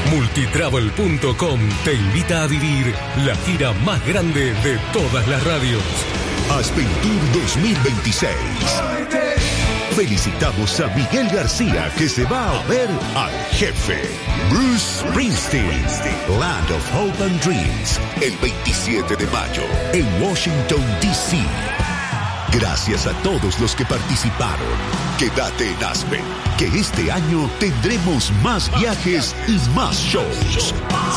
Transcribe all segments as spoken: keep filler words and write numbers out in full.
Multitravel punto com te invita a vivir la gira más grande de todas las radios. Aspen Tour dos mil veintiséis. Felicitamos a Miguel García, que se va a ver al jefe, Bruce Springsteen. Land of Hope and Dreams, el veintisiete de mayo, en Washington, D C Gracias a todos los que participaron. Quédate en Aspen, que este año tendremos más viajes y más shows.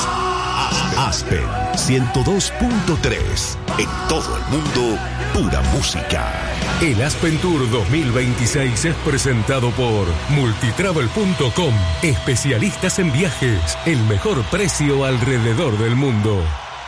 Aspen ciento dos punto tres. En todo el mundo, pura música. El Aspen Tour dos mil veintiséis es presentado por Multitravel punto com. Especialistas en viajes. El mejor precio alrededor del mundo.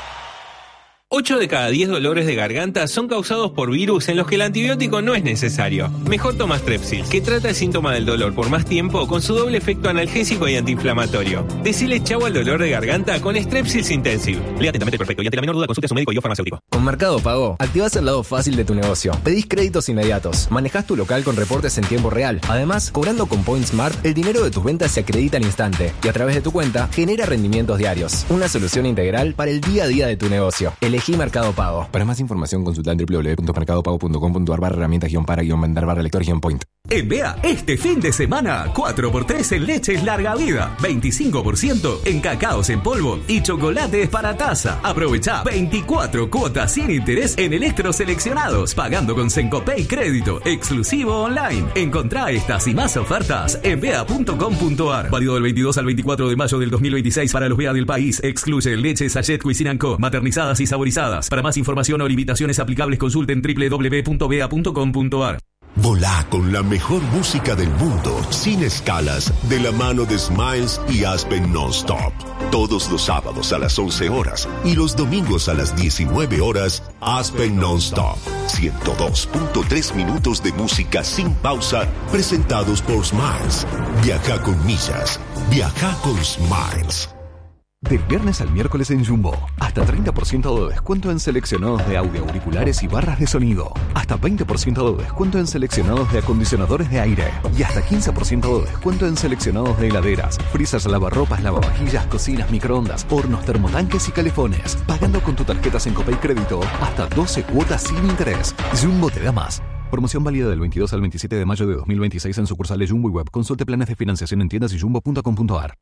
ocho de cada diez dolores de garganta son causados por virus en los que el antibiótico no es necesario. Mejor toma Strepsil, que trata el síntoma del dolor por más tiempo con su doble efecto analgésico y antiinflamatorio. Decile chau al dolor de garganta con Strepsils Intensive. Lea atentamente el prospecto y ante la menor duda consulte a su médico y o farmacéutico. Con Mercado Pago, activás el lado fácil de tu negocio. Pedís créditos inmediatos, manejás tu local con reportes en tiempo real. Además, cobrando con Point Smart, el dinero de tus ventas se acredita al instante y a través de tu cuenta genera rendimientos diarios. Una solución integral para el día a día de tu negocio. Elegí Mercado Pago. Para más información consulta en doble u doble u doble u punto mercado pago punto com punto a r barra herramientas guión para guión vender barra lector guión point. En B E A, este fin de semana, cuatro por tres en leches larga vida, veinticinco por ciento en cacaos en polvo y chocolates para taza. Aprovecha veinticuatro cuotas sin interés en electros seleccionados, pagando con Sencopay crédito, exclusivo online. Encontrá estas y más ofertas en B E A punto com punto a r. Válido del veintidós al veinticuatro de mayo del dos mil veintiséis para los B E A del país. Excluye leche Sachet Cuisine and Co, maternizadas y saborizadas. Para más información o limitaciones aplicables, consulten doble u doble u doble u punto b e a punto com punto a r. Volá con la mejor música del mundo, sin escalas, de la mano de Smiles y Aspen Non-Stop. Todos los sábados a las once horas y los domingos a las diecinueve horas, Aspen Non-Stop. ciento dos punto tres minutos de música sin pausa, presentados por Smiles. Viaja con millas. Viaja con Smiles. Del viernes al miércoles en Jumbo, hasta treinta por ciento de descuento en seleccionados de audio auriculares y barras de sonido, hasta veinte por ciento de descuento en seleccionados de acondicionadores de aire y hasta quince por ciento de descuento en seleccionados de heladeras, freezers, lavarropas, lavavajillas, cocinas, microondas, hornos, termotanques y calefones, pagando con tu tarjeta Sencopay Crédito hasta doce cuotas sin interés. Jumbo te da más. Promoción válida del veintidós al veintisiete de mayo de dos mil veintiséis en sucursales Jumbo y web. Consulte planes de financiación en tiendas y jumbo punto com punto a r.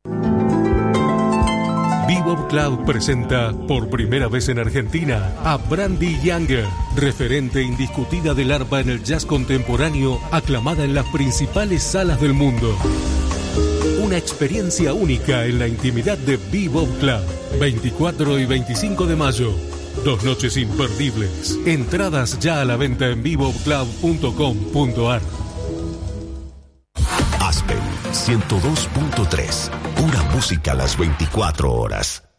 Bebop Club presenta por primera vez en Argentina a Brandy Younger, referente indiscutida del arpa en el jazz contemporáneo, aclamada en las principales salas del mundo. Una experiencia única en la intimidad de Bebop Club. veinticuatro y veinticinco de mayo. Dos noches imperdibles. Entradas ya a la venta en bebop club punto com punto a r. Aspen ciento dos punto tres. Pura música a las veinticuatro horas.